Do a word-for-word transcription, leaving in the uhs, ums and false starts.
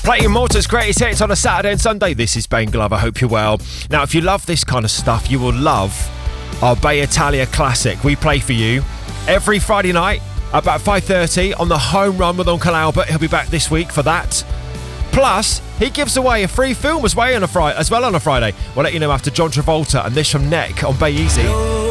Playing Malta's greatest hits on a Saturday and Sunday. This is Ben Glover. Hope you're well. Now, if you love this kind of stuff, you will love our Bay Italia classic. We play for you every Friday night about five thirty on the Home Run with Uncle Albert. He'll be back this week for that. Plus, he gives away a free film as well on a Friday. As well on a Friday. We'll let you know after John Travolta and this from Neck on Bay Easy.